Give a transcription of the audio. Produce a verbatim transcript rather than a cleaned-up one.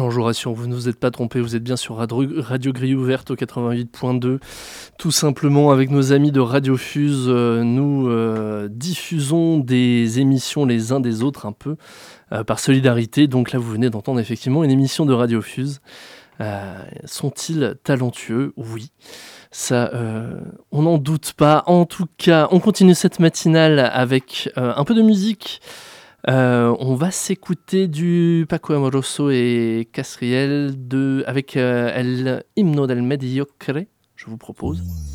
Non, je vous rassure, vous ne vous êtes pas trompé, vous êtes bien sur Radio, Radio Grille Ouverte au quatre-vingt-huit point deux. Tout simplement, avec nos amis de Radio Fuse, euh, nous euh, diffusons des émissions les uns des autres un peu euh, par solidarité. Donc là, vous venez d'entendre effectivement une émission de Radio Fuse. Euh, sont-ils talentueux ? Oui. Ça, euh, on n'en doute pas. En tout cas, on continue cette matinale avec euh, un peu de musique. Euh, on va s'écouter du Paco Amoroso et Casriel de, avec euh, El Himno del Mediocre, je vous propose.